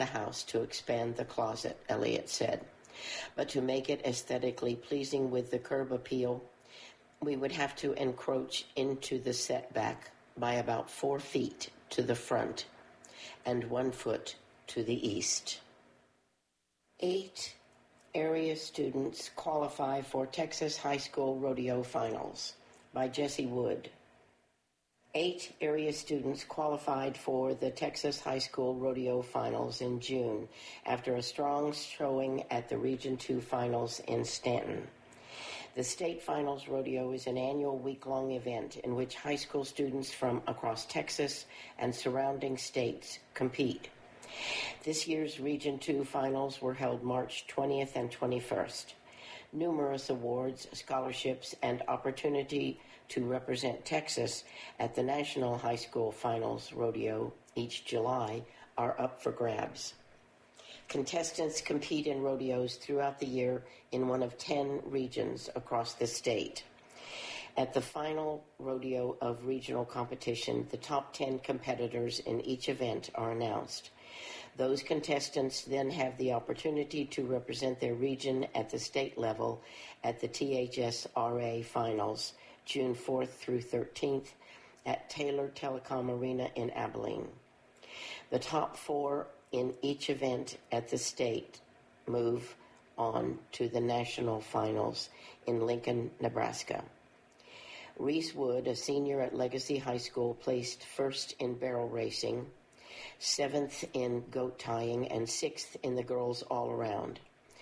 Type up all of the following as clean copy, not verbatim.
the house to expand the closet, Elliott said. But to make it aesthetically pleasing with the curb appeal, we would have to encroach into the setback by about 4 feet to the front and 1 foot to the east. 8 area students qualify for Texas High School Rodeo Finals by Jesse Wood. 8 area students qualified for the Texas High School Rodeo Finals in June after a strong showing at the Region 2 Finals in Stanton. The State Finals Rodeo is an annual week-long event in which high school students from across Texas and surrounding states compete. This year's Region 2 Finals were held March 20th and 21st. Numerous awards, scholarships, and opportunity to represent Texas at the National High School Finals Rodeo each July are up for grabs. Contestants compete in rodeos throughout the year in one of 10 regions across the state. At the final rodeo of regional competition, the top 10 competitors in each event are announced. Those contestants then have the opportunity to represent their region at the state level at the THSRA Finals, June 4th through 13th, at Taylor Telecom Arena in Abilene. The top 4 in each event at the state move on to the national finals in Lincoln, Nebraska. Reese Wood, a senior at Legacy High School, placed first in barrel racing, 7th in goat tying, and 6th in the girls all-around.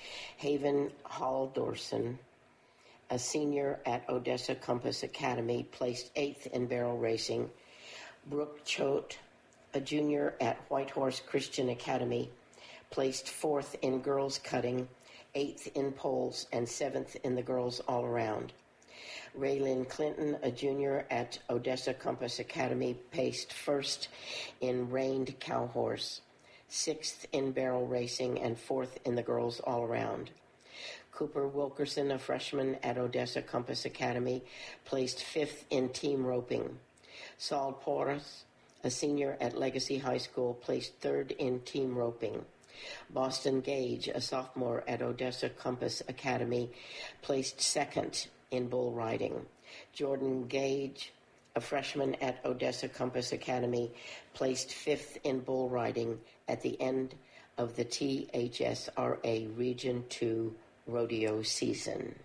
Haven Haldorson, a senior at Odessa Compass Academy, placed 8th in barrel racing. Brooke Choate, a junior at Whitehorse Christian Academy, placed 4th in girls cutting, 8th in poles, and 7th in the girls all-around. Raylyn Clinton, a junior at Odessa Compass Academy, placed 1st in reined cow horse, 6th in barrel racing, and 4th in the girls all-around. Cooper Wilkerson, a freshman at Odessa Compass Academy, placed 5th in team roping. Saul Porras, a senior at Legacy High School, placed 3rd in team roping. Boston Gage, a sophomore at Odessa Compass Academy, placed 2nd in bull riding. Jordan Gage, a freshman at Odessa Compass Academy, placed 5th in bull riding at the end of the THSRA Region 2 rodeo season.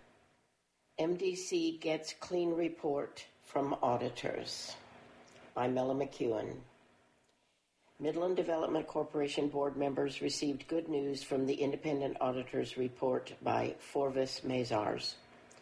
MDC gets clean report from auditors by Mella McEwen. Midland Development Corporation board members received good news from the independent auditor's report by Forvis Mazars.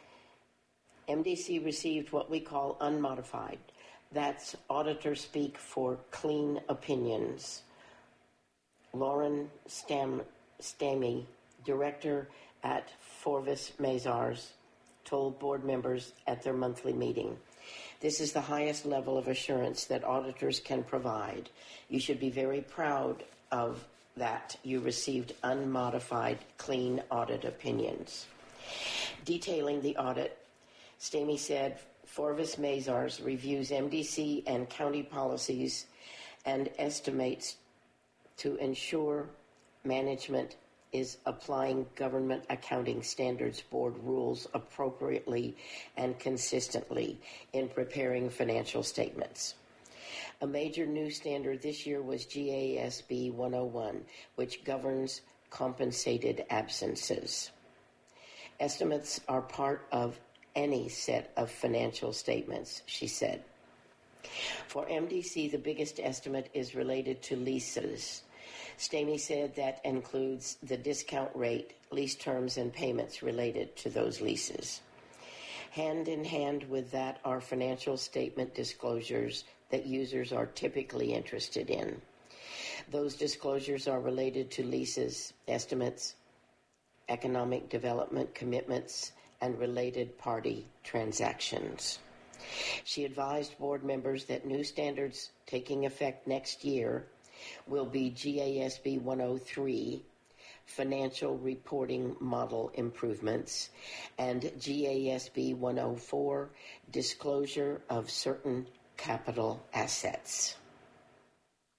MDC received what we call unmodified. That's auditor speak for clean opinions. Lauren Stamey, director at Forvis Mazars, told board members at their monthly meeting, "This is the highest level of assurance that auditors can provide. You should be very proud of that you received unmodified, clean audit opinions." Detailing the audit, Stamey said, Forvis Mazars reviews MDC and county policies and estimates to ensure management is applying Government Accounting Standards Board rules appropriately and consistently in preparing financial statements. A major new standard this year was GASB 101, which governs compensated absences. Estimates are part of any set of financial statements, she said. For MDC, the biggest estimate is related to leases. Stamey said that includes the discount rate, lease terms, and payments related to those leases. Hand in hand with that are financial statement disclosures that users are typically interested in. Those disclosures are related to leases, estimates, economic development commitments, and related party transactions. She advised board members that new standards taking effect next year will be GASB 103, Financial Reporting Model Improvements, and GASB 104, Disclosure of Certain Capital Assets.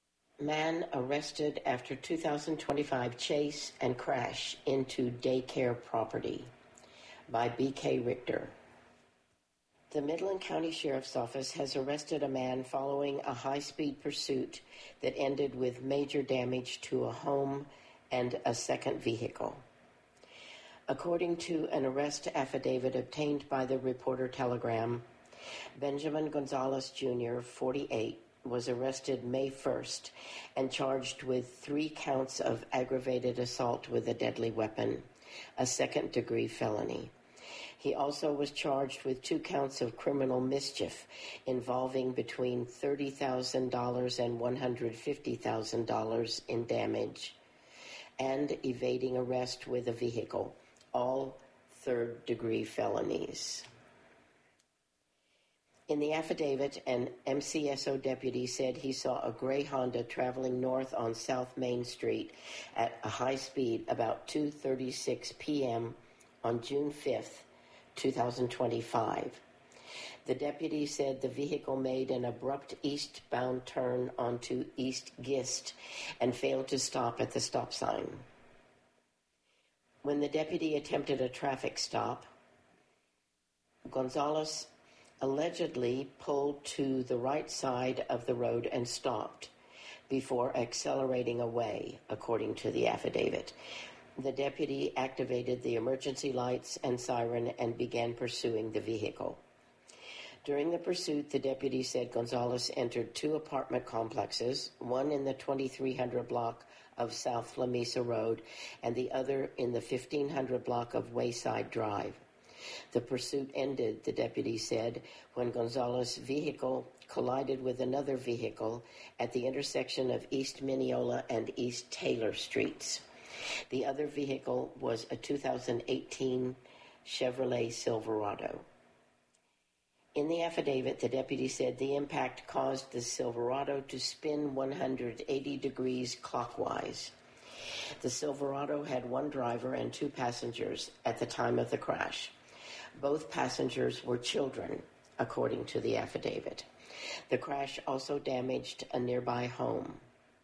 Man arrested after 2025 chase and crash into daycare property by B.K. Richter. The Midland County Sheriff's Office has arrested a man following a high-speed pursuit that ended with major damage to a home and a second vehicle. According to an arrest affidavit obtained by the Reporter-Telegram, Benjamin Gonzalez Jr., 48, was arrested May 1st and charged with 3 counts of aggravated assault with a deadly weapon, a second-degree felony. He also was charged with 2 counts of criminal mischief involving between $30,000 and $150,000 in damage and evading arrest with a vehicle, all third-degree felonies. In the affidavit, an MCSO deputy said he saw a gray Honda traveling north on South Main Street at a high speed about 2:36 p.m. on June 5th, 2025. The deputy said the vehicle made an abrupt eastbound turn onto East Gist and failed to stop at the stop sign. When the deputy attempted a traffic stop, Gonzalez allegedly pulled to the right side of the road and stopped before accelerating away, according to the affidavit. The deputy activated the emergency lights and siren and began pursuing the vehicle. During the pursuit, the deputy said Gonzalez entered 2 apartment complexes, one in the 2300 block of South La Mesa Road and the other in the 1500 block of Wayside Drive. The pursuit ended, the deputy said, when Gonzalez's vehicle collided with another vehicle at the intersection of East Mineola and East Taylor Streets. The other vehicle was a 2018 Chevrolet Silverado. In the affidavit, the deputy said the impact caused the Silverado to spin 180 degrees clockwise. The Silverado had 1 driver and 2 passengers at the time of the crash. Both passengers were children, according to the affidavit. The crash also damaged a nearby home.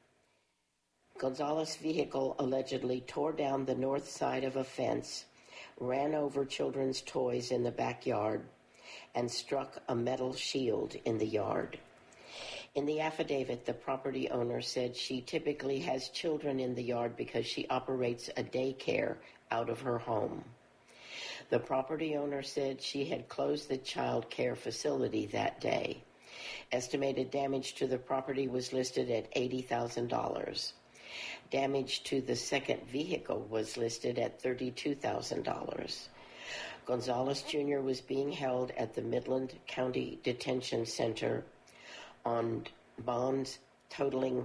Gonzalez's vehicle allegedly tore down the north side of a fence, ran over children's toys in the backyard, and struck a metal shield in the yard. In the affidavit, the property owner said she typically has children in the yard because she operates a daycare out of her home. The property owner said she had closed the child care facility that day. Estimated damage to the property was listed at $80,000. Damage to the second vehicle was listed at $32,000. Gonzalez Jr. was being held at the Midland County Detention Center on bonds totaling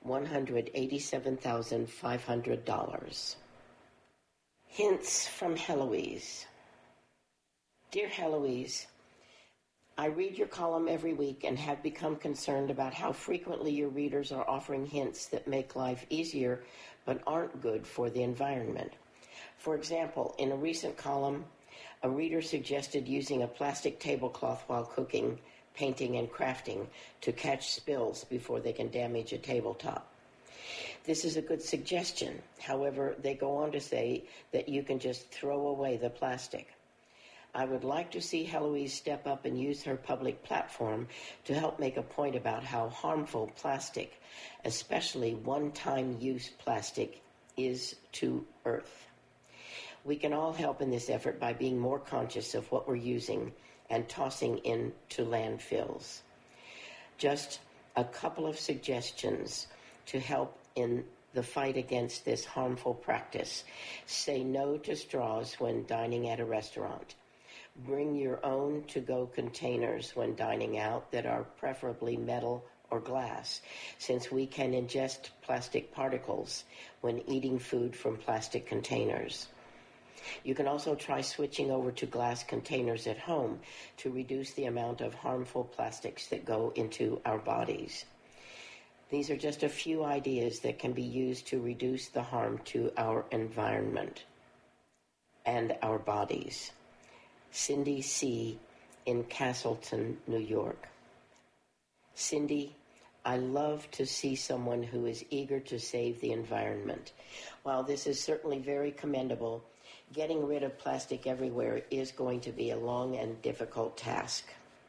$187,500. Hints from Heloise. Dear Heloise, I read your column every week and have become concerned about how frequently your readers are offering hints that make life easier but aren't good for the environment. For example, in a recent column, a reader suggested using a plastic tablecloth while cooking, painting, and crafting to catch spills before they can damage a tabletop. This is a good suggestion. However, they go on to say that you can just throw away the plastic. I would like to see Heloise step up and use her public platform to help make a point about how harmful plastic, especially one-time use plastic, is to Earth. We can all help in this effort by being more conscious of what we're using and tossing into landfills. Just a couple of suggestions to help in the fight against this harmful practice. Say no to straws when dining at a restaurant. Bring your own to-go containers when dining out that are preferably metal or glass, since we can ingest plastic particles when eating food from plastic containers. You can also try switching over to glass containers at home to reduce the amount of harmful plastics that go into our bodies. These are just a few ideas that can be used to reduce the harm to our environment and our bodies. Cindy C. in Castleton, New York. Cindy, I love to see someone who is eager to save the environment. While this is certainly very commendable, getting rid of plastic everywhere is going to be a long and difficult task.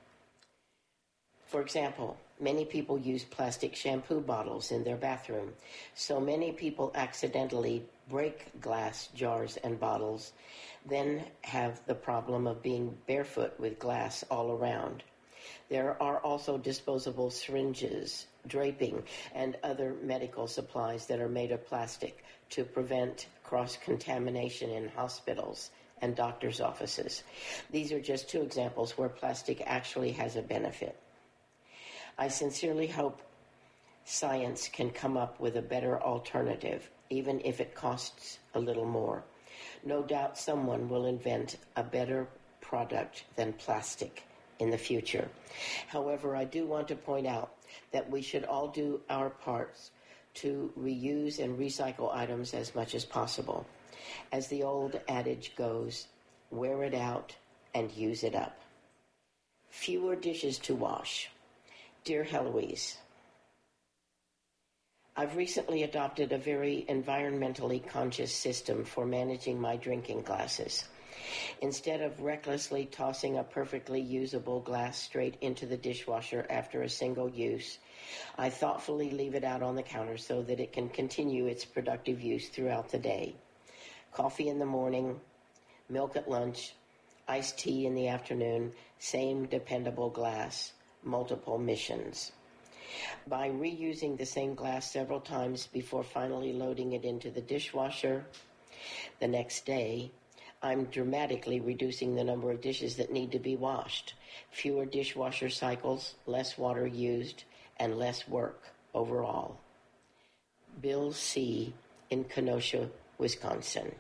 For example, many people use plastic shampoo bottles in their bathroom, so many people accidentally break glass jars and bottles, then have the problem of being barefoot with glass all around. There are also disposable syringes, draping, and other medical supplies that are made of plastic to prevent cross-contamination in hospitals and doctors' offices. These are just two examples where plastic actually has a benefit. I sincerely hope science can come up with a better alternative, even if it costs a little more. No doubt someone will invent a better product than plastic in the future. However, I do want to point out that we should all do our parts to reuse and recycle items as much as possible. As the old adage goes, wear it out and use it up. Fewer dishes to wash. Dear Heloise, I've recently adopted a very environmentally conscious system for managing my drinking glasses. Instead of recklessly tossing a perfectly usable glass straight into the dishwasher after a single use, I thoughtfully leave it out on the counter so that it can continue its productive use throughout the day. Coffee in the morning, milk at lunch, iced tea in the afternoon, same dependable glass, multiple missions. By reusing the same glass several times before finally loading it into the dishwasher the next day, I'm dramatically reducing the number of dishes that need to be washed. Fewer dishwasher cycles, less water used, and less work overall. Bill C. in Kenosha, Wisconsin.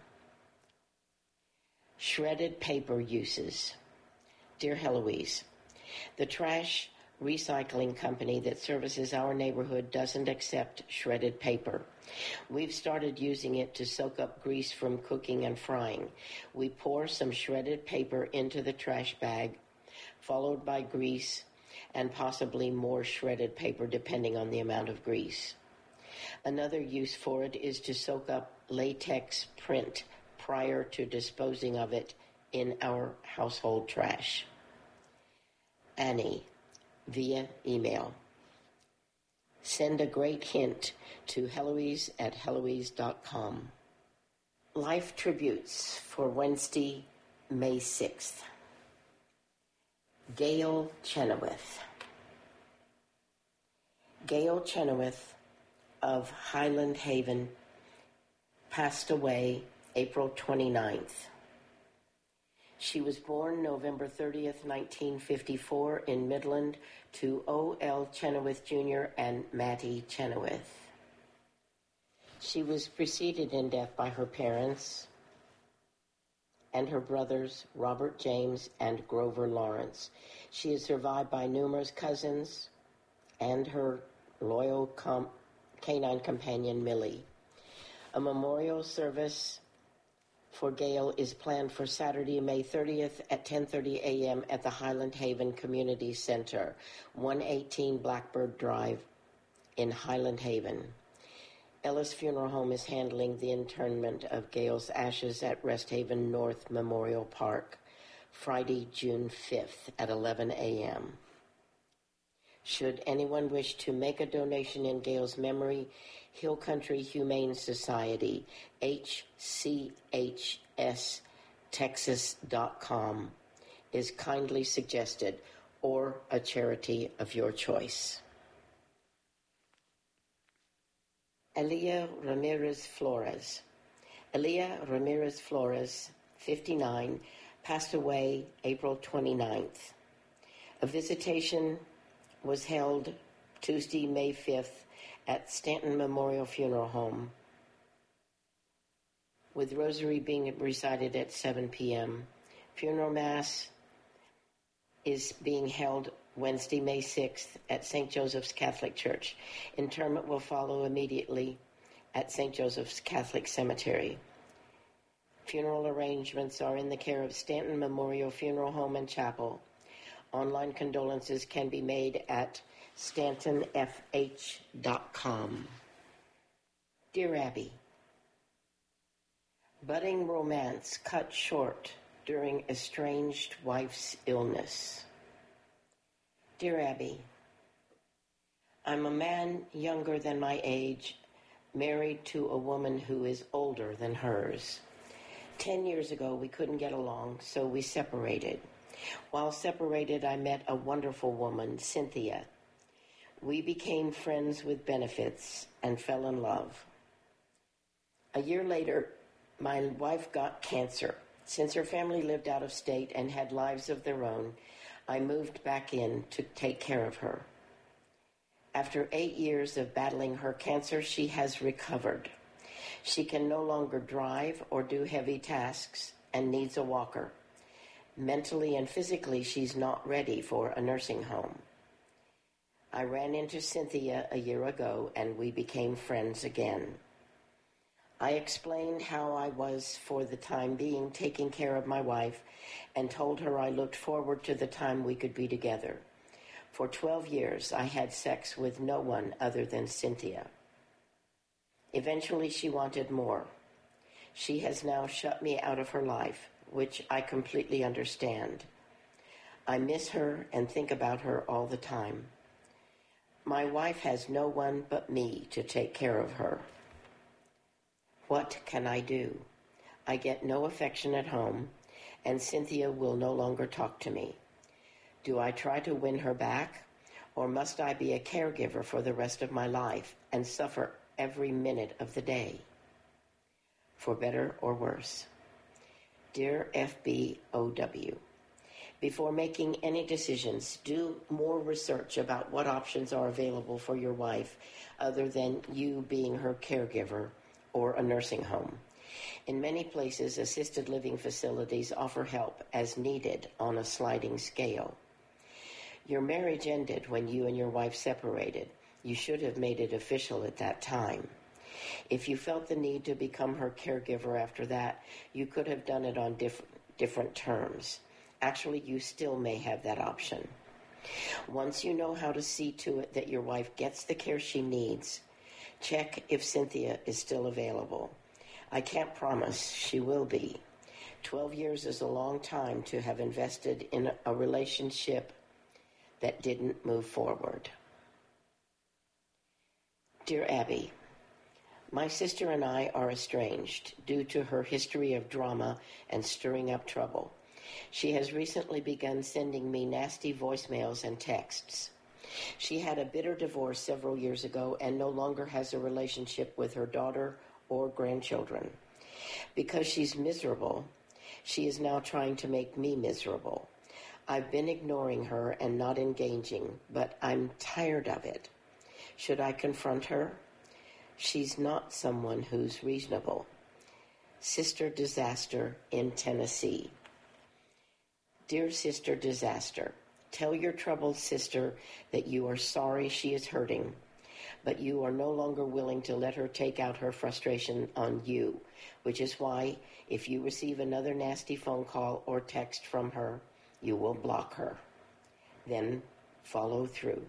Shredded paper uses. Dear Heloise, the trash recycling company that services our neighborhood doesn't accept shredded paper. We've started using it to soak up grease from cooking and frying. We pour some shredded paper into the trash bag, followed by grease and possibly more shredded paper depending on the amount of grease. Another use for it is to soak up latex print prior to disposing of it in our household trash. Annie, via email. Send a great hint to Heloise@Heloise.com. Life tributes for Wednesday, May 6th. Gail Chenoweth. Gail Chenoweth of Highland Haven passed away April 29th. She was born November 30th, 1954 in Midland to O.L. Chenoweth Jr. and Mattie Chenoweth. She was preceded in death by her parents and her brothers, Robert James and Grover Lawrence. She is survived by numerous cousins and her loyal canine companion, Millie. A memorial service for Gail is planned for Saturday, May 30th at 10:30 a.m. at the Highland Haven Community Center, 118 Blackbird Drive in Highland Haven. Ellis Funeral Home is handling the interment of Gail's ashes at Rest Haven North Memorial Park, Friday, June 5th at 11 a.m. Should anyone wish to make a donation in Gail's memory, Hill Country Humane Society, HCHSTexas.com is kindly suggested, or a charity of your choice. Elia Ramirez Flores. Elia Ramirez Flores, 59, passed away April 29th. A visitation was held Tuesday, May 5th at Stanton Memorial Funeral Home, with rosary being recited at 7 p.m. Funeral Mass is being held Wednesday, May 6th at St. Joseph's Catholic Church. Interment will follow immediately at St. Joseph's Catholic Cemetery. Funeral arrangements are in the care of Stanton Memorial Funeral Home and Chapel. Online condolences can be made at StantonFH.com. Dear Abby, budding romance cut short during estranged wife's illness. Dear Abby, I'm a man younger than my age, married to a woman who is older than hers. 10 years ago, we couldn't get along, so we separated. While separated, I met a wonderful woman, Cynthia. We became friends with benefits and fell in love. A year later, my wife got cancer. Since her family lived out of state and had lives of their own, I moved back in to take care of her. After 8 years of battling her cancer, she has recovered. She can no longer drive or do heavy tasks and needs a walker. Mentally and physically, she's not ready for a nursing home. I ran into Cynthia a year ago, and we became friends again. I explained how I was, for the time being, taking care of my wife and told her I looked forward to the time we could be together. For 12 years, I had sex with no one other than Cynthia. Eventually, she wanted more. She has now shut me out of her life, which I completely understand. I miss her and think about her all the time. My wife has no one but me to take care of her. What can I do? I get no affection at home, and Cynthia will no longer talk to me. Do I try to win her back, or must I be a caregiver for the rest of my life and suffer every minute of the day? For better or worse. Dear FBOW, before making any decisions, do more research about what options are available for your wife other than you being her caregiver or a nursing home. In many places, assisted living facilities offer help as needed on a sliding scale. Your marriage ended when you and your wife separated. You should have made it official at that time. If you felt the need to become her caregiver after that, you could have done it on different terms. Actually, you still may have that option. Once you know how to see to it that your wife gets the care she needs, check if Cynthia is still available. I can't promise she will be. 12 years is a long time to have invested in a relationship that didn't move forward. Dear Abby, my sister and I are estranged due to her history of drama and stirring up trouble. She has recently begun sending me nasty voicemails and texts. She had a bitter divorce several years ago and no longer has a relationship with her daughter or grandchildren. Because she's miserable, she is now trying to make me miserable. I've been ignoring her and not engaging, but I'm tired of it. Should I confront her? She's not someone who's reasonable. Sister Disaster in Tennessee. Dear Sister Disaster, tell your troubled sister that you are sorry she is hurting, but you are no longer willing to let her take out her frustration on you, which is why, if you receive another nasty phone call or text from her, you will block her. Then follow through.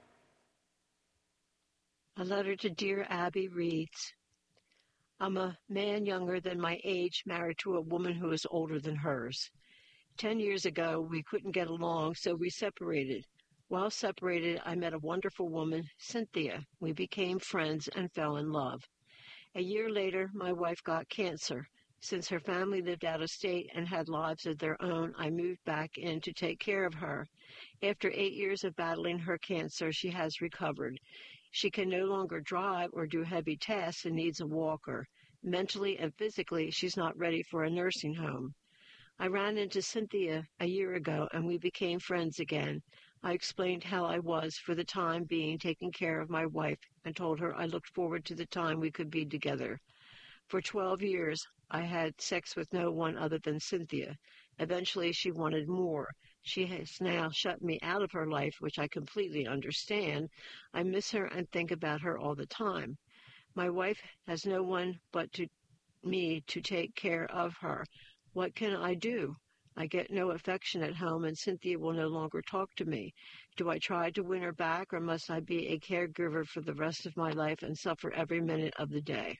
A letter to Dear Abby reads, I'm a man younger than my age, married to a woman who is older than hers. 10 years ago, we couldn't get along, so we separated. While separated, I met a wonderful woman, Cynthia. We became friends and fell in love. A year later, my wife got cancer. Since her family lived out of state and had lives of their own, I moved back in to take care of her. After 8 years of battling her cancer, she has recovered. She can no longer drive or do heavy tasks and needs a walker. Mentally and physically, she's not ready for a nursing home. I ran into Cynthia a year ago, and we became friends again. I explained how I was, for the time being, taking care of my wife, and told her I looked forward to the time we could be together. For 12 years, I had sex with no one other than Cynthia. Eventually, she wanted more. She has now shut me out of her life, which I completely understand. I miss her and think about her all the time. My wife has no one but me to take care of her. What can I do? I get no affection at home, and Cynthia will no longer talk to me. Do I try to win her back, or must I be a caregiver for the rest of my life and suffer every minute of the day?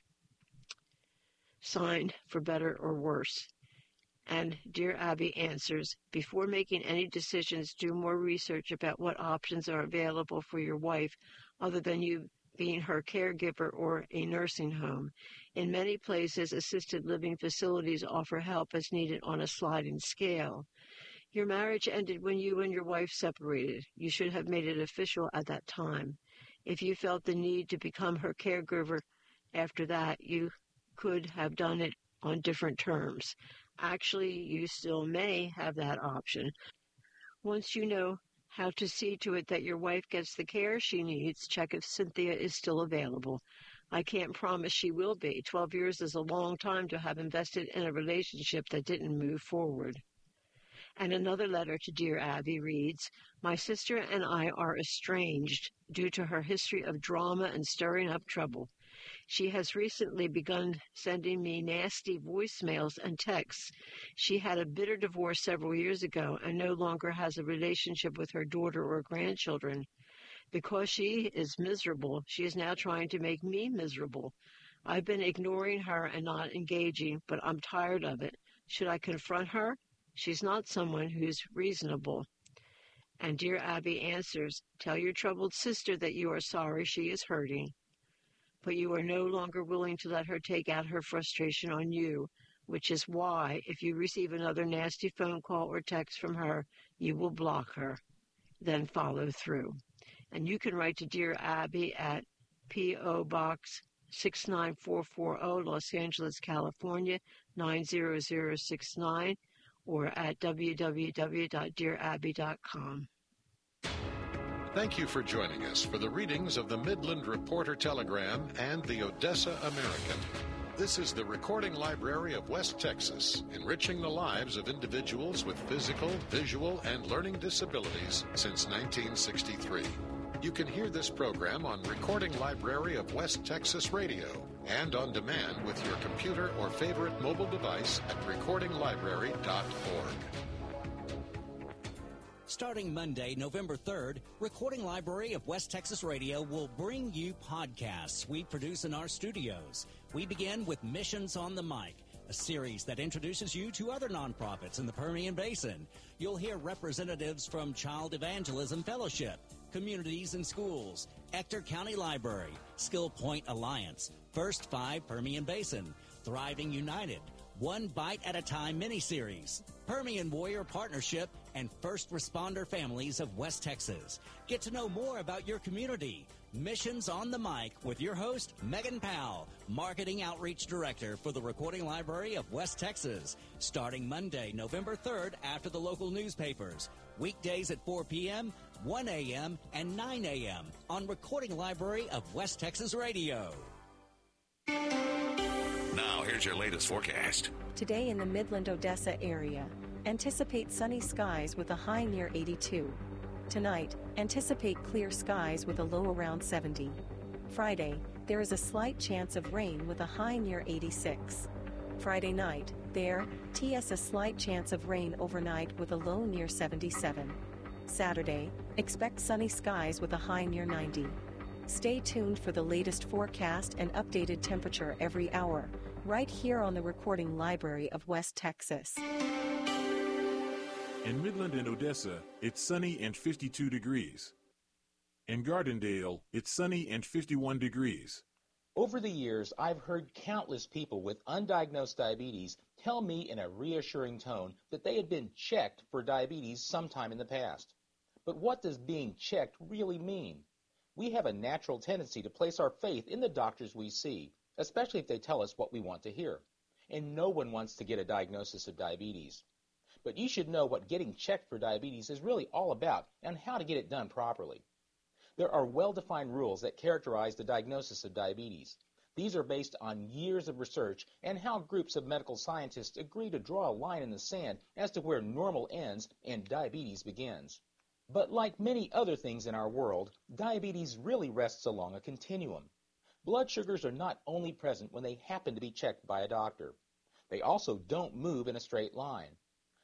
Signed, For Better or Worse. And Dear Abby answers, before making any decisions, do more research about what options are available for your wife other than you being her caregiver or a nursing home. In many places, assisted living facilities offer help as needed on a sliding scale. Your marriage ended when you and your wife separated. You should have made it official at that time. If you felt the need to become her caregiver after that, you could have done it on different terms. Actually, you still may have that option. Once you know how to see to it that your wife gets the care she needs, check if Cynthia is still available. I can't promise she will be. 12 years is a long time to have invested in a relationship that didn't move forward. And another letter to Dear Abby reads, my sister and I are estranged due to her history of drama and stirring up trouble. She has recently begun sending me nasty voicemails and texts. She had a bitter divorce several years ago and no longer has a relationship with her daughter or grandchildren. Because she is miserable, she is now trying to make me miserable. I've been ignoring her and not engaging, but I'm tired of it. Should I confront her? She's not someone who's reasonable. And Dear Abby answers, tell your troubled sister that you are sorry she is hurting, but you are no longer willing to let her take out her frustration on you, which is why, if you receive another nasty phone call or text from her, you will block her, then follow through. And you can write to Dear Abby at P.O. Box 69440, Los Angeles, California, 90069, or at www.dearabby.com. Thank you for joining us for the readings of the Midland Reporter-Telegram and the Odessa American. This is the Recording Library of West Texas, enriching the lives of individuals with physical, visual, and learning disabilities since 1963. You can hear this program on Recording Library of West Texas Radio and on demand with your computer or favorite mobile device at recordinglibrary.org. Starting Monday, November 3rd, Recording Library of West Texas Radio will bring you podcasts we produce in our studios. We begin with Missions on the Mic, a series that introduces you to other nonprofits in the Permian Basin. You'll hear representatives from Child Evangelism Fellowship, Communities and Schools, Ector County Library, Skill Point Alliance, First Five Permian Basin, Thriving United, One Bite at a Time miniseries, Permian Warrior Partnership, and First Responder Families of West Texas. Get to know more about your community. Missions on the Mic with your host, Megan Powell, Marketing Outreach Director for the Recording Library of West Texas. Starting Monday, November 3rd after the local newspapers. Weekdays at 4 p.m., 1 a.m., and 9 a.m. on Recording Library of West Texas Radio. Now, here's your latest forecast. Today in the Midland-Odessa area, anticipate sunny skies with a high near 82. Tonight, anticipate clear skies with a low around 70. Friday, there is a slight chance of rain with a high near 86. Friday night, there, a slight chance of rain overnight with a low near 77. Saturday, expect sunny skies with a high near 90. Stay tuned for the latest forecast and updated temperature every hour, right here on the Recording Library of West Texas. In Midland and Odessa, it's sunny and 52 degrees. In Gardendale, it's sunny and 51 degrees. Over the years, I've heard countless people with undiagnosed diabetes tell me in a reassuring tone that they had been checked for diabetes sometime in the past. But what does being checked really mean? We have a natural tendency to place our faith in the doctors we see, especially if they tell us what we want to hear. And no one wants to get a diagnosis of diabetes. But you should know what getting checked for diabetes is really all about and how to get it done properly. There are well-defined rules that characterize the diagnosis of diabetes. These are based on years of research and how groups of medical scientists agree to draw a line in the sand as to where normal ends and diabetes begins. But like many other things in our world, diabetes really rests along a continuum. Blood sugars are not only present when they happen to be checked by a doctor. They also don't move in a straight line.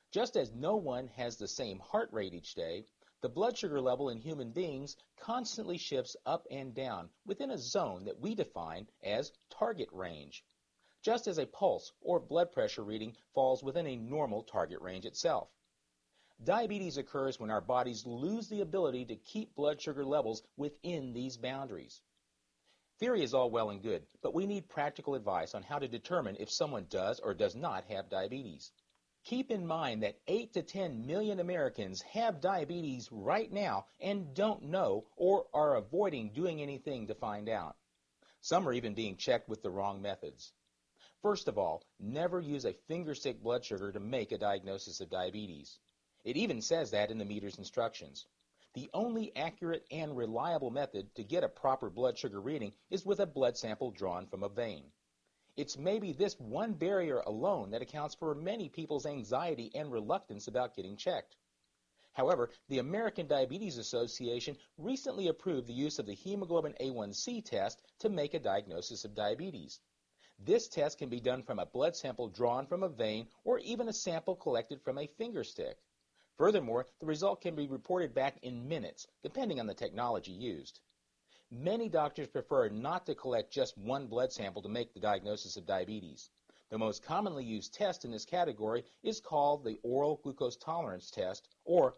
Just as no one has the same heart rate each day, the blood sugar level in human beings constantly shifts up and down within a zone that we define as target range, just as a pulse or blood pressure reading falls within a normal target range itself. Diabetes occurs when our bodies lose the ability to keep blood sugar levels within these boundaries. Theory is all well and good, but we need practical advice on how to determine if someone does or does not have diabetes. Keep in mind that 8 to 10 million Americans have diabetes right now and don't know or are avoiding doing anything to find out. Some are even being checked with the wrong methods. First of all, never use a finger-stick blood sugar to make a diagnosis of diabetes. It even says that in the meter's instructions. The only accurate and reliable method to get a proper blood sugar reading is with a blood sample drawn from a vein. It's maybe this one barrier alone that accounts for many people's anxiety and reluctance about getting checked. However, the American Diabetes Association recently approved the use of the hemoglobin A1C test to make a diagnosis of diabetes. This test can be done from a blood sample drawn from a vein or even a sample collected from a finger stick. Furthermore, the result can be reported back in minutes, depending on the technology used. Many doctors prefer not to collect just one blood sample to make the diagnosis of diabetes. The most commonly used test in this category is called the Oral Glucose Tolerance Test, or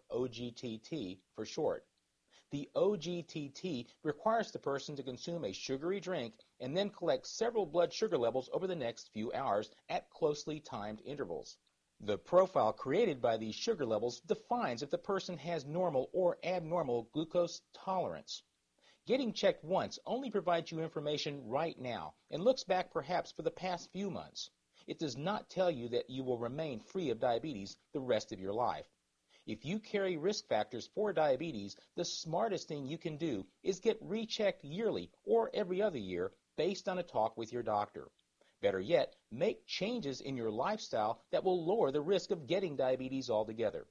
OGTT for short. The OGTT requires the person to consume a sugary drink and then collect several blood sugar levels over the next few hours at closely timed intervals. The profile created by these sugar levels defines if the person has normal or abnormal glucose tolerance. Getting checked once only provides you information right now and looks back perhaps for the past few months. It does not tell you that you will remain free of diabetes the rest of your life. If you carry risk factors for diabetes, the smartest thing you can do is get rechecked yearly or every other year based on a talk with your doctor. Better yet, make changes in your lifestyle that will lower the risk of getting diabetes altogether.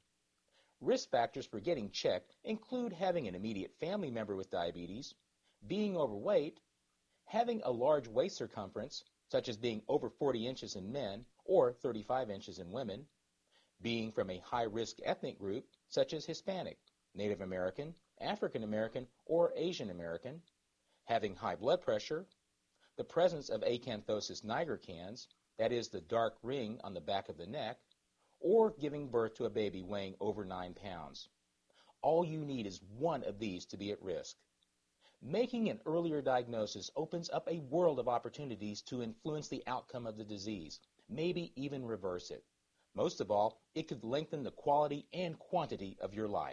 Risk factors for getting checked include having an immediate family member with diabetes, being overweight, having a large waist circumference, such as being over 40 inches in men or 35 inches in women, being from a high-risk ethnic group, such as Hispanic, Native American, African American, or Asian American, having high blood pressure, the presence of acanthosis nigricans, that is the dark ring on the back of the neck, or giving birth to a baby weighing over 9 pounds. All you need is one of these to be at risk. Making an earlier diagnosis opens up a world of opportunities to influence the outcome of the disease, maybe even reverse it. Most of all, it could lengthen the quality and quantity of your life.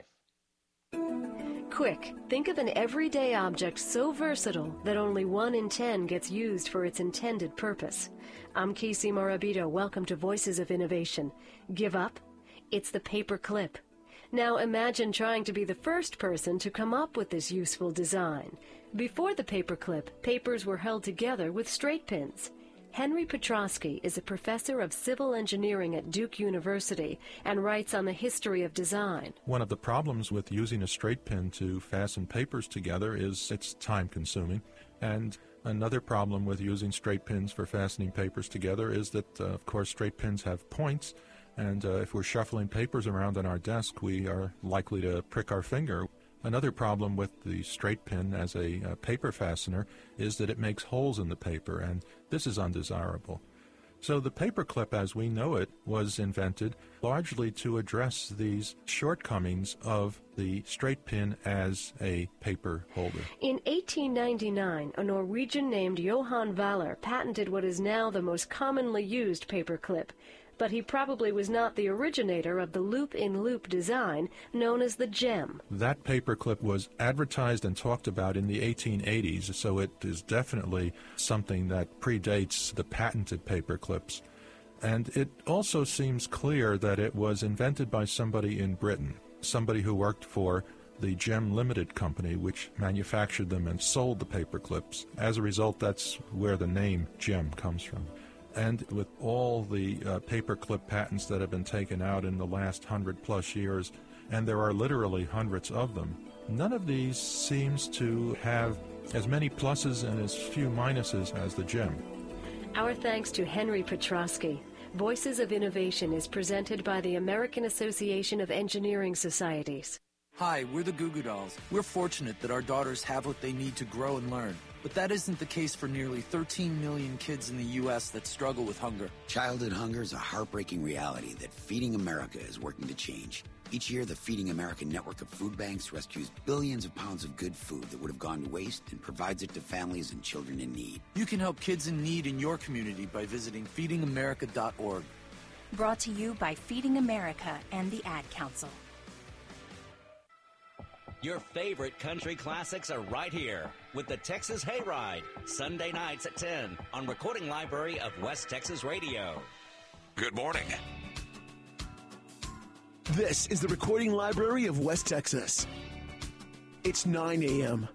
Quick, think of an everyday object so versatile that only 1 in 10 gets used for its intended purpose. I'm Casey Morabito. Welcome to Voices of Innovation. Give up? It's the paper clip. Now imagine trying to be the first person to come up with this useful design. Before the paper clip, papers were held together with straight pins. Henry Petrosky is a professor of civil engineering at Duke University and writes on the history of design. One of the problems with using a straight pin to fasten papers together is it's time-consuming. And another problem with using straight pins for fastening papers together is that, of course, straight pins have points. And if we're shuffling papers around on our desk, we are likely to prick our finger. Another problem with the straight pin as a paper fastener is that it makes holes in the paper, and this is undesirable. So the paper clip as we know it was invented largely to address these shortcomings of the straight pin as a paper holder. In 1899, a Norwegian named Johan Valler patented what is now the most commonly used paper clip. But he probably was not the originator of the loop-in-loop design known as the gem. That paperclip was advertised and talked about in the 1880s, so it is definitely something that predates the patented paperclips. And it also seems clear that it was invented by somebody in Britain, somebody who worked for the Gem Limited Company, which manufactured them and sold the paperclips. As a result, that's where the name Gem comes from. And with all the paperclip patents that have been taken out in the last 100-plus years, and there are literally hundreds of them, none of these seems to have as many pluses and as few minuses as the Gem. Our thanks to Henry Petrosky. Voices of Innovation is presented by the American Association of Engineering Societies. Hi, we're the Goo Goo Dolls. We're fortunate that our daughters have what they need to grow and learn. But that isn't the case for nearly 13 million kids in the U.S. that struggle with hunger. Childhood hunger is a heartbreaking reality that Feeding America is working to change. Each year, the Feeding America network of food banks rescues billions of pounds of good food that would have gone to waste and provides it to families and children in need. You can help kids in need in your community by visiting feedingamerica.org. Brought to you by Feeding America and the Ad Council. Your favorite country classics are right here with the Texas Hayride, Sunday nights at 10 on Recording Library of West Texas Radio. Good morning. This is the Recording Library of West Texas. It's 9 a.m.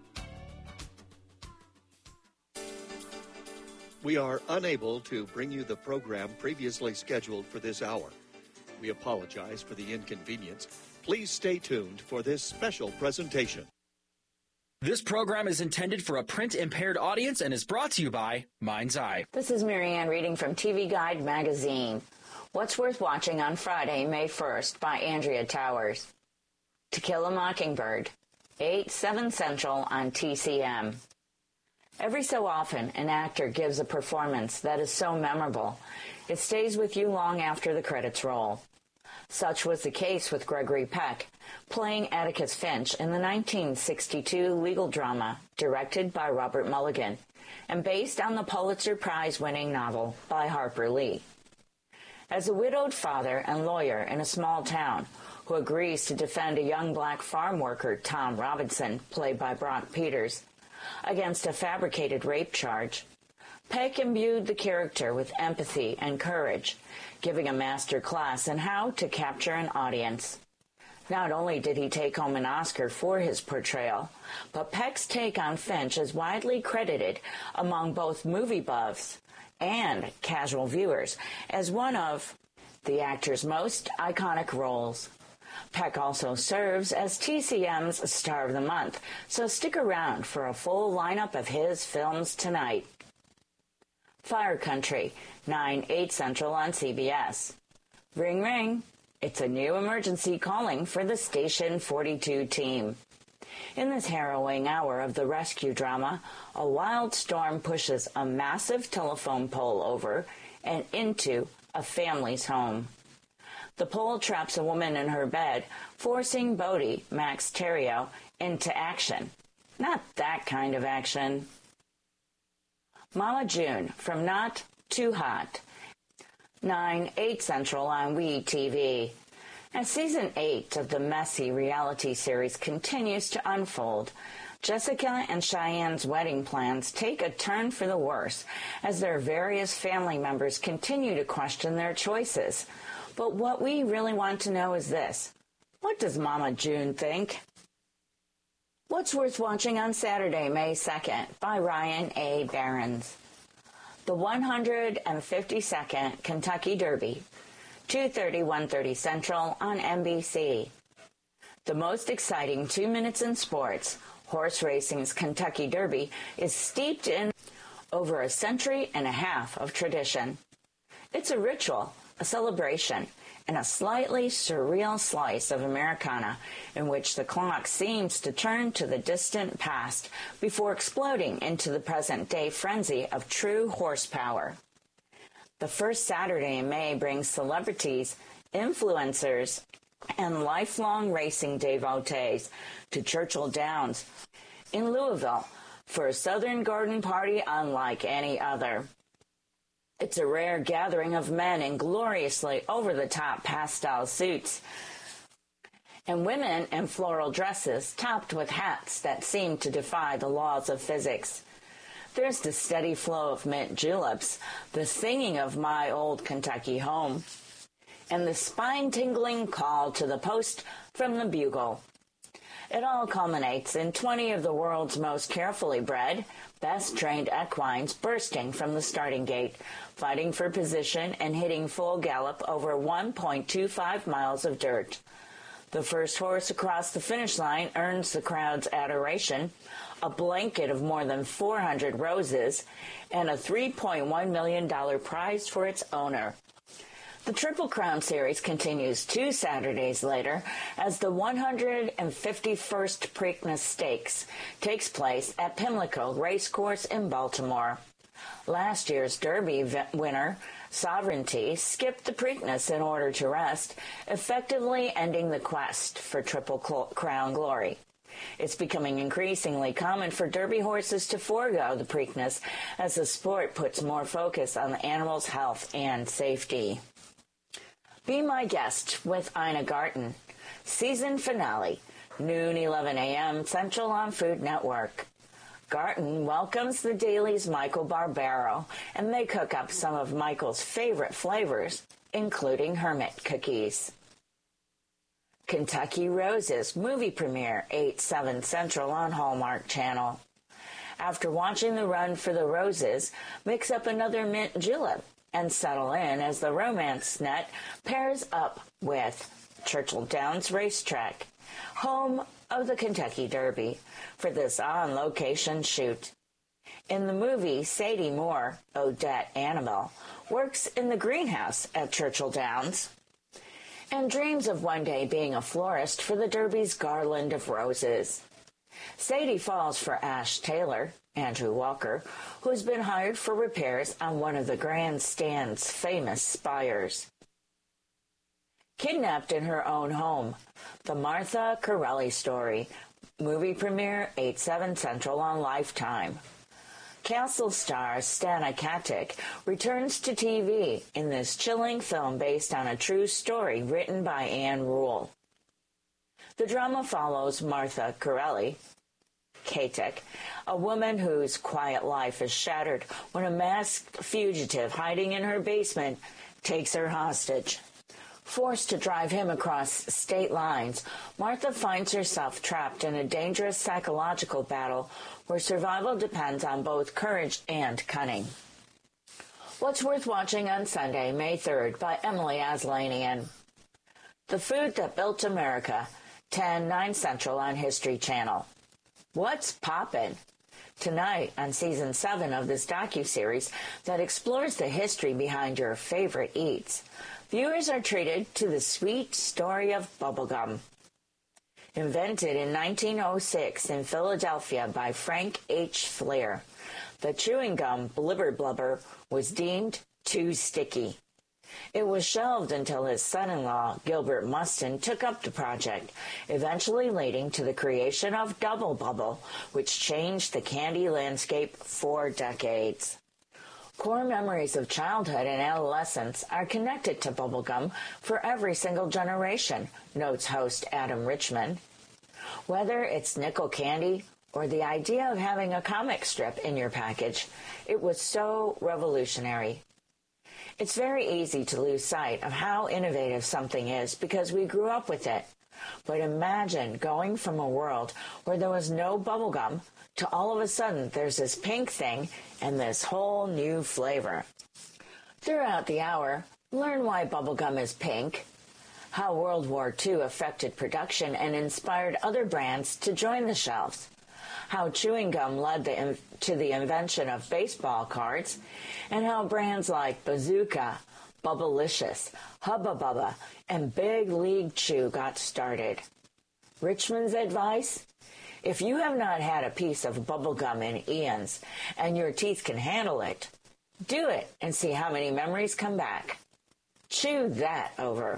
We are unable to bring you the program previously scheduled for this hour. We apologize for the inconvenience. Please stay tuned for this special presentation. This program is intended for a print-impaired audience and is brought to you by Mind's Eye. This is Marianne reading from TV Guide magazine. What's Worth Watching on Friday, May 1st by Andrea Towers. To Kill a Mockingbird, 8/7 Central on TCM. Every so often, an actor gives a performance that is so memorable, it stays with you long after the credits roll. Such was the case with Gregory Peck, playing Atticus Finch in the 1962 legal drama directed by Robert Mulligan and based on the Pulitzer Prize-winning novel by Harper Lee. As a widowed father and lawyer in a small town who agrees to defend a young black farm worker, Tom Robinson, played by Brock Peters, against a fabricated rape charge, Peck imbued the character with empathy and courage, giving a master class in how to capture an audience. Not only did he take home an Oscar for his portrayal, but Peck's take on Finch is widely credited among both movie buffs and casual viewers as one of the actor's most iconic roles. Peck also serves as TCM's Star of the Month, so stick around for a full lineup of his films tonight. Fire Country, 9/8 Central on CBS. Ring, ring. It's a new emergency calling for the Station 42 team. In this harrowing hour of the rescue drama, a wild storm pushes a massive telephone pole over and into a family's home. The pole traps a woman in her bed, forcing Bodie, Max Terrio, into action. Not that kind of action. Mama June, from Not Too Hot, 9/8 Central on WeTV. As Season 8 of the messy reality series continues to unfold, Jessica and Cheyenne's wedding plans take a turn for the worse as their various family members continue to question their choices. But what we really want to know is this: what does Mama June think? What's Worth Watching on Saturday, May 2nd by Ryan A. Behrens. The 152nd Kentucky Derby, 2:30, 1:30 Central on NBC. The most exciting 2 minutes in sports, horse racing's Kentucky Derby, is steeped in over a century and a half of tradition. It's a ritual, a celebration, and a slightly surreal slice of Americana in which the clock seems to turn to the distant past before exploding into the present-day frenzy of true horsepower. The first Saturday in May brings celebrities, influencers, and lifelong racing devotees to Churchill Downs in Louisville for a Southern Garden Party unlike any other. It's a rare gathering of men in gloriously over-the-top pastel suits and women in floral dresses topped with hats that seem to defy the laws of physics. There's the steady flow of mint juleps, the singing of My Old Kentucky Home, and the spine-tingling call to the post from the bugle. It all culminates in 20 of the world's most carefully bred, best-trained equines bursting from the starting gate, fighting for position and hitting full gallop over 1.25 miles of dirt. The first horse across the finish line earns the crowd's adoration, a blanket of more than 400 roses, and a $3.1 million prize for its owner. The Triple Crown Series continues 2 Saturdays later as the 151st Preakness Stakes takes place at Pimlico Racecourse in Baltimore. Last year's Derby winner, Sovereignty, skipped the Preakness in order to rest, effectively ending the quest for Triple Crown glory. It's becoming increasingly common for Derby horses to forego the Preakness as the sport puts more focus on the animal's health and safety. Be My Guest with Ina Garten. Season finale, noon 11 a.m. Central on Food Network. Garten welcomes the Daily's Michael Barbaro, and they cook up some of Michael's favorite flavors, including Hermit cookies. Kentucky Roses movie premiere, 8/7 Central on Hallmark Channel. After watching the run for the Roses, mix up another mint julep and settle in as the romance net pairs up with Churchill Downs Racetrack, home of the Kentucky Derby, for this on-location shoot. In the movie, Sadie Moore, Odette Annabelle, works in the greenhouse at Churchill Downs and dreams of one day being a florist for the Derby's garland of roses. Sadie falls for Ash Taylor, Andrew Walker, who's been hired for repairs on one of the grandstand's famous spires. Kidnapped in Her Own Home, the Martha Corelli story, movie premiere, 8/7 Central on Lifetime. Castle star Stana Katic returns to TV in this chilling film based on a true story written by Anne Rule. The drama follows Martha Corelli, Katic, a woman whose quiet life is shattered when a masked fugitive hiding in her basement takes her hostage. Forced to drive him across state lines, Martha finds herself trapped in a dangerous psychological battle where survival depends on both courage and cunning. What's Worth Watching on Sunday, May 3rd by Emily Aslanian. The Food That Built America, 10/9 Central on History Channel. What's Poppin'? Tonight on Season 7 of this docuseries that explores the history behind your favorite eats, viewers are treated to the sweet story of bubblegum. Invented in 1906 in Philadelphia by Frank H. Fleer, the chewing gum Blibber Blubber was deemed too sticky. It was shelved until his son-in-law, Gilbert Mustin, took up the project, eventually leading to the creation of Double Bubble, which changed the candy landscape for decades. Core memories of childhood and adolescence are connected to bubblegum for every single generation, notes host Adam Richman. Whether it's nickel candy or the idea of having a comic strip in your package, it was so revolutionary. It's very easy to lose sight of how innovative something is because we grew up with it. But imagine going from a world where there was no bubblegum to all of a sudden there's this pink thing and this whole new flavor. Throughout the hour, learn why bubblegum is pink, how World War II affected production and inspired other brands to join the shelves, how chewing gum led to the invention of baseball cards, and how brands like Bazooka, Bubblicious, Hubba Bubba, and Big League Chew got started. Richmond's advice? If you have not had a piece of bubblegum in eons and your teeth can handle it, do it and see how many memories come back. Chew that over.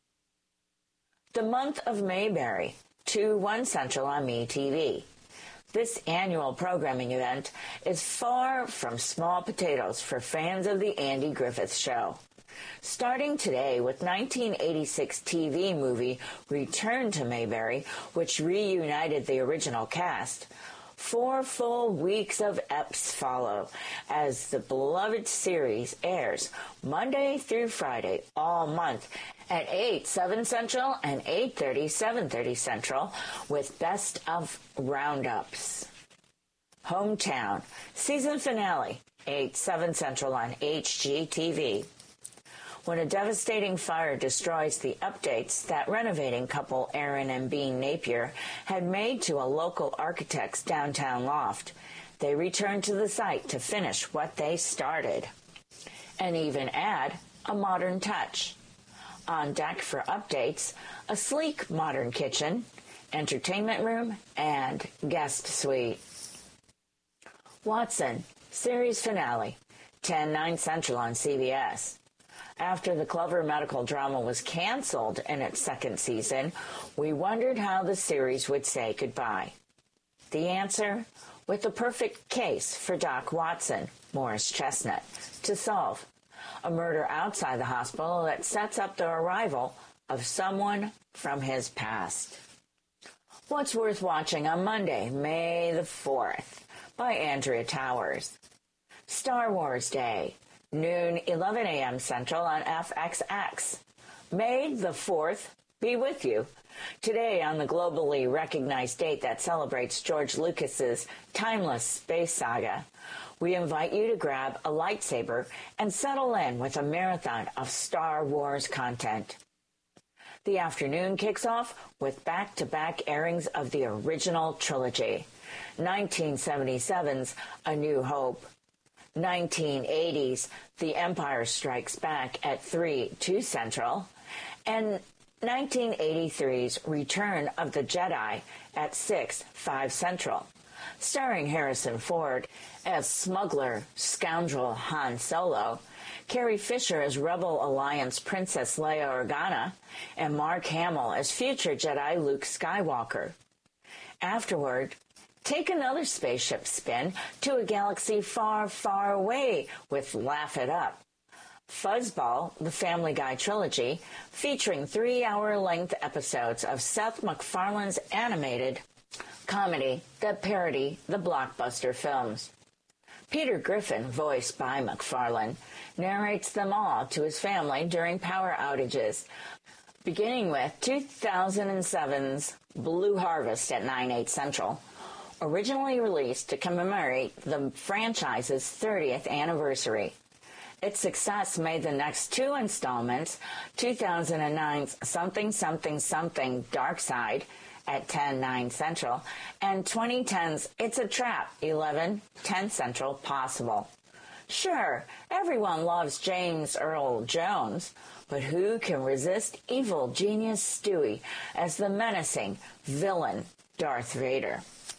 The Month of Mayberry, 2/1 Central on MeTV. This annual programming event is far from small potatoes for fans of the Andy Griffith Show. Starting today with 1986 TV movie Return to Mayberry, which reunited the original cast, 4 full weeks of eps follow as the beloved series airs Monday through Friday all month at 8/7 Central and 8:30, 7:30 Central with best of roundups. Hometown, season finale, 8/7 Central on HGTV. When a devastating fire destroys the updates that renovating couple Aaron and Bean Napier had made to a local architect's downtown loft, they returned to the site to finish what they started. And even add a modern touch. On deck for updates, a sleek modern kitchen, entertainment room, and guest suite. Watson, series finale, 10/9 Central on CBS. After the clever medical drama was canceled in its second season, we wondered how the series would say goodbye. The answer? With the perfect case for Doc Watson, Morris Chestnut, to solve. A murder outside the hospital that sets up the arrival of someone from his past. What's Worth Watching on Monday, May the 4th, by Andrea Towers. Star Wars Day, noon 11 a.m. Central on FXX. May the 4th be with you. Today, on the globally recognized date that celebrates George Lucas's timeless space saga, we invite you to grab a lightsaber and settle in with a marathon of Star Wars content. The afternoon kicks off with back-to-back airings of the original trilogy, 1977's A New Hope, 1980's The Empire Strikes Back at 3/2 Central, and 1983's Return of the Jedi at 6/5 Central, starring Harrison Ford as smuggler, scoundrel Han Solo, Carrie Fisher as Rebel Alliance Princess Leia Organa, and Mark Hamill as future Jedi Luke Skywalker. Afterward, take another spaceship spin to a galaxy far, far away with Laugh It Up. Fuzzball, the Family Guy trilogy, featuring 3-hour-length episodes of Seth MacFarlane's animated comedy that parody the blockbuster films. Peter Griffin, voiced by MacFarlane, narrates them all to his family during power outages, beginning with 2007's Blue Harvest at 9/8 Central, originally released to commemorate the franchise's 30th anniversary. Its success made the next two installments, 2009's Something Something Something Dark Side at 10/9 Central, and 2010's It's a Trap, 11/10 Central possible. Sure, everyone loves James Earl Jones, but who can resist evil genius Stewie as the menacing villain Darth Vader?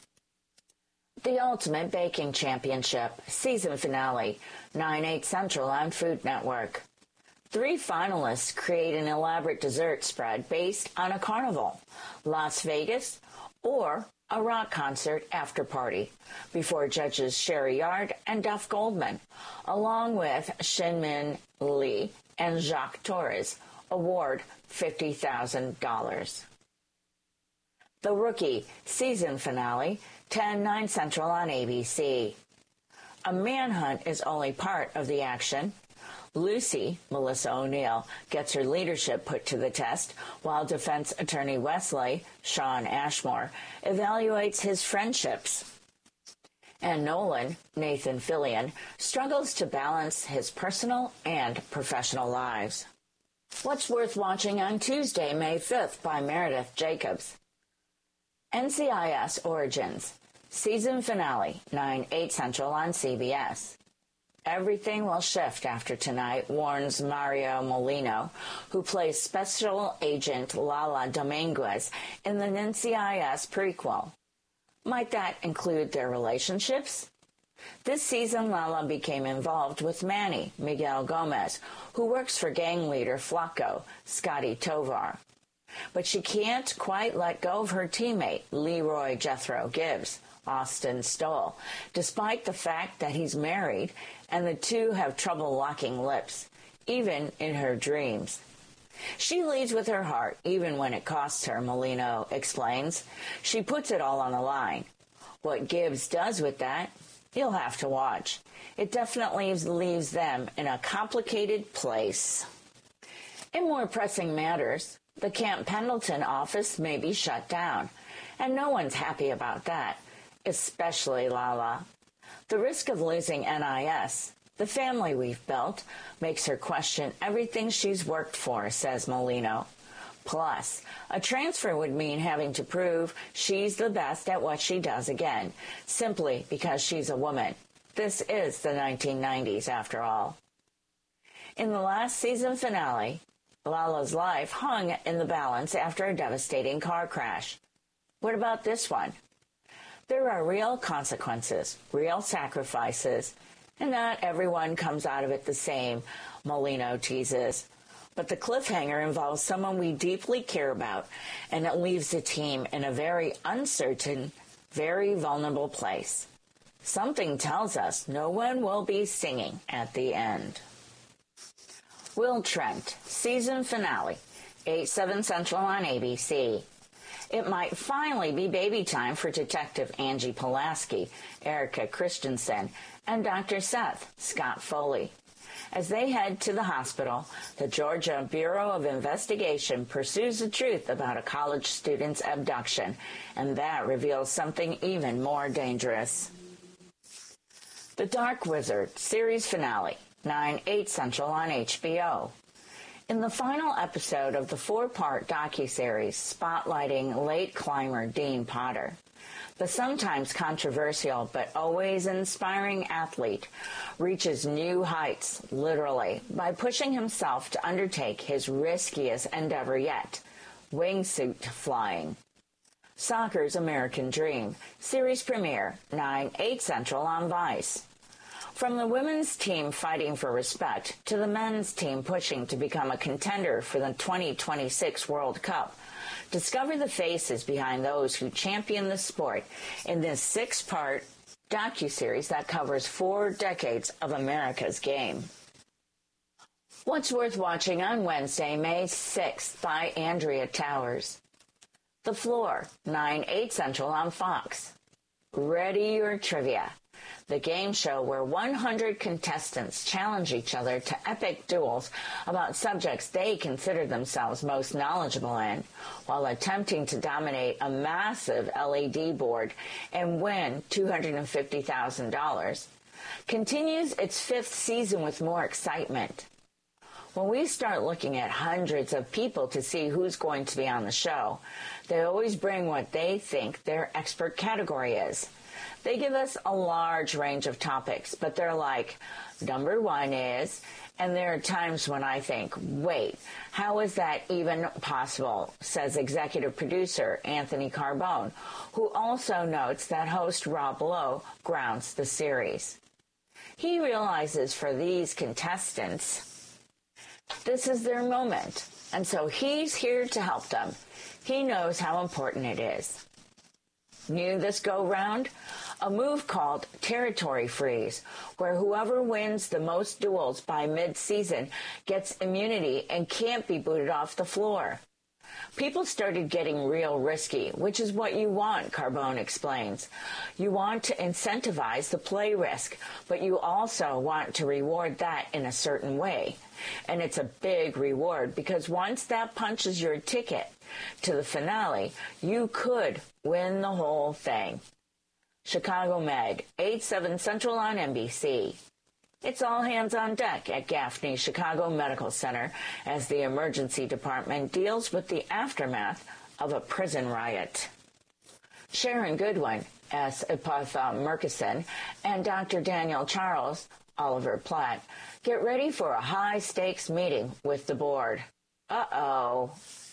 The Ultimate Baking Championship, season finale, 9/8 Central on Food Network. 3 finalists create an elaborate dessert spread based on a carnival, Las Vegas, or a rock concert after party, before judges Sherry Yard and Duff Goldman, along with Shinmin Lee and Jacques Torres, award $50,000. The Rookie, season finale, 10/9 Central on ABC. A manhunt is only part of the action. Lucy, Melissa O'Neill, gets her leadership put to the test, while defense attorney Wesley, Sean Ashmore, evaluates his friendships. And Nolan, Nathan Fillion, struggles to balance his personal and professional lives. What's Worth Watching on Tuesday, May 5th by Meredith Jacobs. NCIS Origins, season finale, 9/8 Central on CBS. Everything will shift after tonight, warns Mario Molino, who plays Special Agent Lala Dominguez in the NCIS prequel. Might that include their relationships? This season, Lala became involved with Manny, Miguel Gomez, who works for gang leader Flaco, Scotty Tovar. But she can't quite let go of her teammate, Leroy Jethro Gibbs, Austin Stoll, despite the fact that he's married and the two have trouble locking lips, even in her dreams. She leads with her heart, even when it costs her, Molino explains. She puts it all on the line. What Gibbs does with that, you'll have to watch. It definitely leaves them in a complicated place. In more pressing matters, the Camp Pendleton office may be shut down, and no one's happy about that, especially Lala. The risk of losing NIS, the family we've built, makes her question everything she's worked for, says Molino. Plus, a transfer would mean having to prove she's the best at what she does again, simply because she's a woman. This is the 1990s, after all. In the last season finale, Lala's life hung in the balance after a devastating car crash. What about this one? There are real consequences, real sacrifices, and not everyone comes out of it the same, Molino teases. But the cliffhanger involves someone we deeply care about, and it leaves the team in a very uncertain, very vulnerable place. Something tells us no one will be singing at the end. Will Trent, season finale, 8/7 Central on ABC. It might finally be baby time for Detective Angie Pulaski, Erica Christensen, and Dr. Seth, Scott Foley. As they head to the hospital, the Georgia Bureau of Investigation pursues the truth about a college student's abduction, and that reveals something even more dangerous. The Dark Wizard, series finale, 9/8 Central on HBO. In the final episode of the 4-part docuseries spotlighting late climber Dean Potter, the sometimes controversial but always inspiring athlete reaches new heights, literally, by pushing himself to undertake his riskiest endeavor yet, wingsuit flying. Soccer's American Dream, series premiere, 9/8 Central on Vice. From the women's team fighting for respect to the men's team pushing to become a contender for the 2026 World Cup, discover the faces behind those who champion the sport in this 6-part docuseries that covers 4 decades of America's game. What's Worth Watching on Wednesday, May 6th by Andrea Towers. The Floor, 9/8 Central on Fox. Ready Your Trivia, the game show where 100 contestants challenge each other to epic duels about subjects they consider themselves most knowledgeable in, while attempting to dominate a massive LED board and win $250,000, continues its 5th season with more excitement. When we start looking at hundreds of people to see who's going to be on the show, they always bring what they think their expert category is. They give us a large range of topics, but they're like, number 1 is, and there are times when I think, wait, how is that even possible, says executive producer Anthony Carbone, who also notes that host Rob Lowe grounds the series. He realizes for these contestants, this is their moment, and so he's here to help them. He knows how important it is. New this go-round? A move called Territory Freeze, where whoever wins the most duels by mid-season gets immunity and can't be booted off the floor. People started getting real risky, which is what you want, Carbone explains. You want to incentivize the play risk, but you also want to reward that in a certain way. And it's a big reward because once that punches your ticket to the finale, you could win the whole thing. Chicago Med, 8/7 Central on NBC. It's all hands on deck at Gaffney Chicago Medical Center as the emergency department deals with the aftermath of a prison riot. Sharon Goodwin, as Epatha Murkison, and Dr. Daniel Charles, Oliver Platt, get ready for a high-stakes meeting with the board. Uh-oh.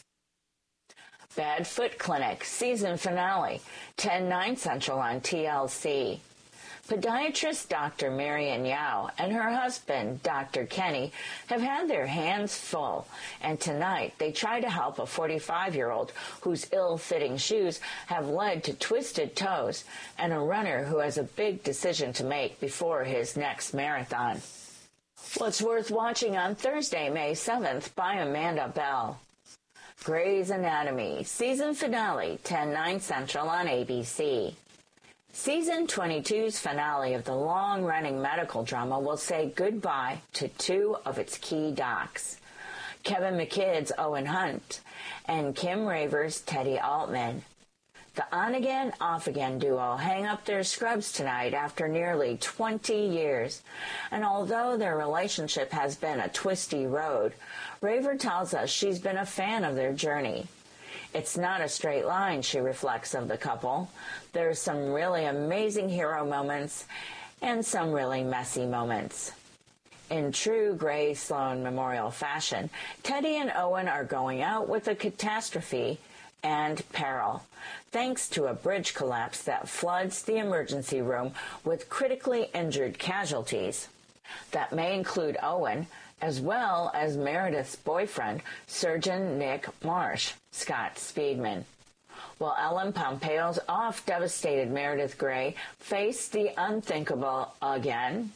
Bad Foot Clinic, season finale, 10/9 Central on TLC. Podiatrist Dr. Marian Yao and her husband, Dr. Kenny, have had their hands full, and tonight they try to help a 45-year-old whose ill-fitting shoes have led to twisted toes and a runner who has a big decision to make before his next marathon. What's Worth Watching on Thursday, May 7th by Amanda Bell. Grey's Anatomy, season finale, 10/9 Central on ABC. Season 22's finale of the long-running medical drama will say goodbye to 2 of its key docs, Kevin McKidd's Owen Hunt and Kim Raver's Teddy Altman. The on-again, off-again duo hang up their scrubs tonight after nearly 20 years, and although their relationship has been a twisty road, Raver tells us she's been a fan of their journey. It's not a straight line, she reflects of the couple. There's some really amazing hero moments and some really messy moments. In true Gray Sloan Memorial fashion, Teddy and Owen are going out with a catastrophe and peril, thanks to a bridge collapse that floods the emergency room with critically injured casualties. That may include Owen, as well as Meredith's boyfriend, Surgeon Nick Marsh, Scott Speedman. While Ellen Pompeo's oft-devastated Meredith Grey faced the unthinkable again.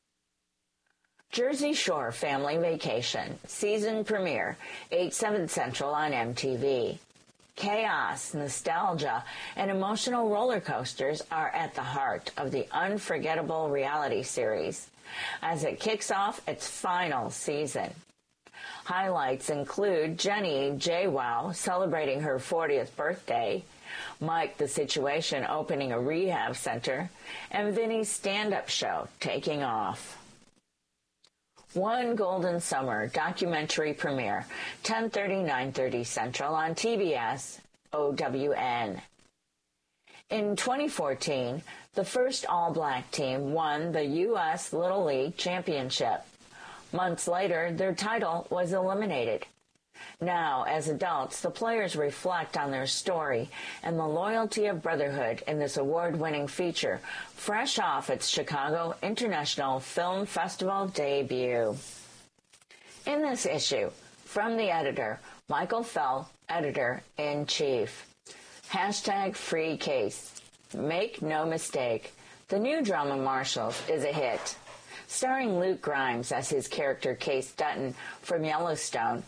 Jersey Shore Family Vacation, season premiere, 8/7 Central on MTV. Chaos, nostalgia, and emotional roller coasters are at the heart of the unforgettable reality series as it kicks off its final season. Highlights include Jenny JWoww celebrating her 40th birthday, Mike the Situation opening a rehab center, and Vinny's stand-up show taking off. One Golden Summer documentary premiere, 10:30, 9:30 Central on TBS, OWN. In 2014, the first all-black team won the U.S. Little League Championship. Months later, their title was eliminated. Now, as adults, the players reflect on their story and the loyalty of brotherhood in this award-winning feature, fresh off its Chicago International Film Festival debut. In this issue, from the editor, Michael Fell, editor-in-chief. #free case. Make no mistake, the new drama Marshals is a hit. Starring Luke Grimes as his character Case Dutton from Yellowstone.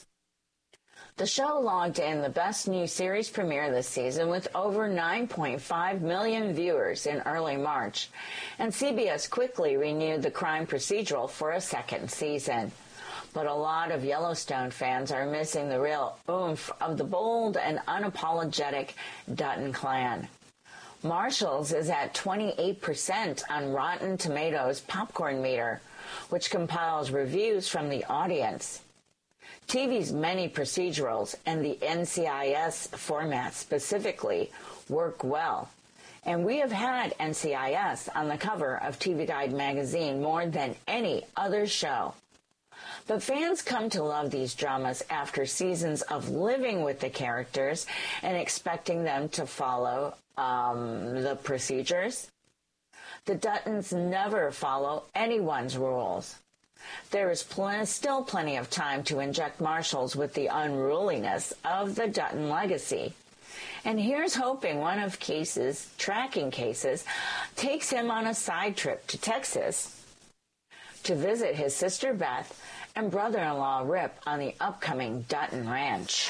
The show logged in the best new series premiere this season with over 9.5 million viewers in early March, and CBS quickly renewed the crime procedural for a second season. But a lot of Yellowstone fans are missing the real oomph of the bold and unapologetic Dutton clan. Marshals is at 28% on Rotten Tomatoes popcorn meter, which compiles reviews from the audience. TV's many procedurals and the NCIS format specifically work well, and we have had NCIS on the cover of TV Guide magazine more than any other show. But fans come to love these dramas after seasons of living with the characters and expecting them to follow the procedures. The Duttons never follow anyone's rules. There is still plenty of time to inject Marshals with the unruliness of the Dutton legacy. And here's hoping one of Case's tracking cases takes him on a side trip to Texas to visit his sister Beth and brother-in-law Rip on the upcoming Dutton Ranch.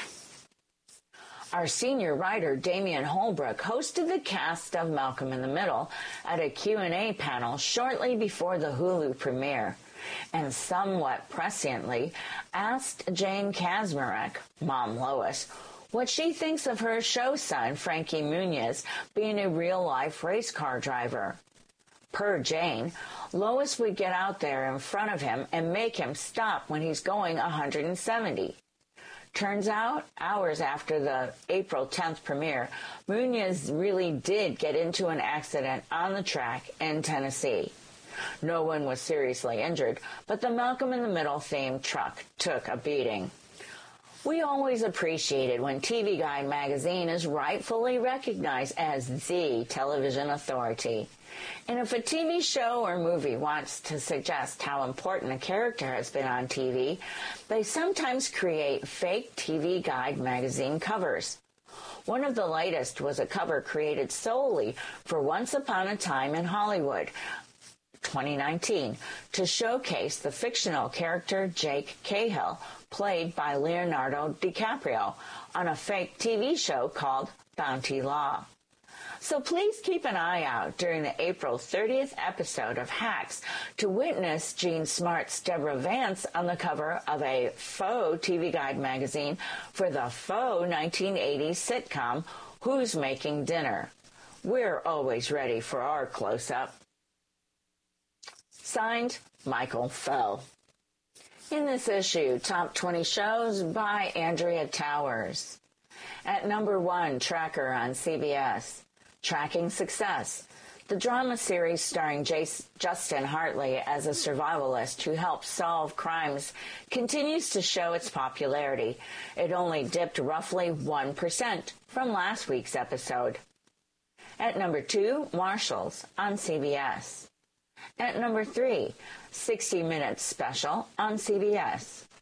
Our senior writer, Damian Holbrook, hosted the cast of Malcolm in the Middle at a Q&A panel shortly before the Hulu premiere, and somewhat presciently asked Jane Kaczmarek, Mom Lois, what she thinks of her show son, Frankie Muniz, being a real-life race car driver. Per Jane, Lois would get out there in front of him and make him stop when he's going 170. Turns out, hours after the April 10th premiere, Muniz really did get into an accident on the track in Tennessee. No one was seriously injured, but the Malcolm in the Middle themed truck took a beating. We always appreciate it when TV Guide magazine is rightfully recognized as the television authority. And if a TV show or movie wants to suggest how important a character has been on TV, they sometimes create fake TV Guide magazine covers. One of the latest was a cover created solely for Once Upon a Time in Hollywood, 2019, to showcase the fictional character Jake Cahill, played by Leonardo DiCaprio, on a fake TV show called Bounty Law. So please keep an eye out during the April 30th episode of Hacks to witness Gene Smart's Deborah Vance on the cover of a faux TV Guide magazine for the faux 1980s sitcom Who's Making Dinner? We're always ready for our close-up. Signed, Michael Fell. In this issue, Top 20 Shows by Andrea Towers. At number 1, Tracker on CBS. Tracking Success. The drama series starring Justin Hartley as a survivalist who helps solve crimes continues to show its popularity. It only dipped roughly 1% from last week's episode. At number 2, Marshals on CBS. At number 3, 60 Minutes Special on CBS.